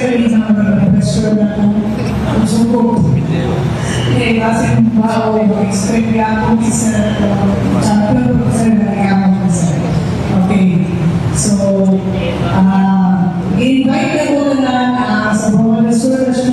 necessarily ng question na kung sumpo. Eh, kasi ba o expect ako isa champion ko sa nagkakaroon ko sa. Okay. So, invite na po na sa mga